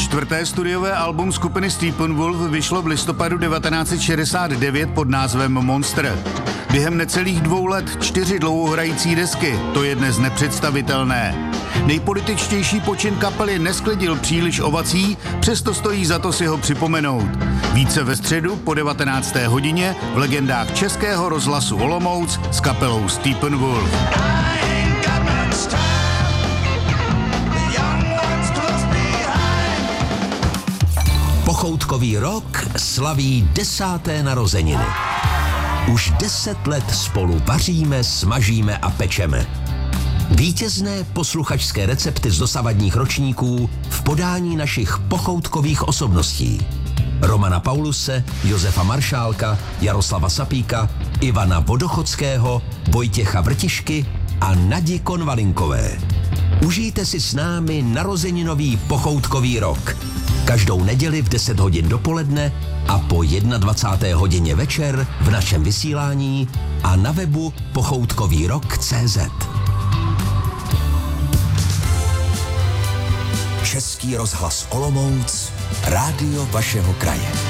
Čtvrté studiové album skupiny Steppenwolf vyšlo v listopadu 1969 pod názvem Monster. Během necelých 2 let 4 dlouhohrající desky, to je dnes nepředstavitelné. Nejpolitičtější počin kapely nesklidil příliš ovací, přesto stojí za to si ho připomenout. Více ve středu po 19. hodině v legendách Českého rozhlasu Olomouc s kapelou Steppenwolf. Pochoutkový rok slaví 10. narozeniny. Už 10 let spolu vaříme, smažíme a pečeme. Vítězné posluchačské recepty z dosavadních ročníků v podání našich pochoutkových osobností. Romana Pauluse, Josefa Maršálka, Jaroslava Sapíka, Ivana Vodochodského, Vojtěcha Vrtišky a Nadi Konvalinkové. Užijte si s námi narozeninový pochoutkový rok. Každou neděli v 10 hodin dopoledne a po 21. hodině večer v našem vysílání a na webu pochoutkovýrok.cz. Český rozhlas Olomouc, rádio vašeho kraje.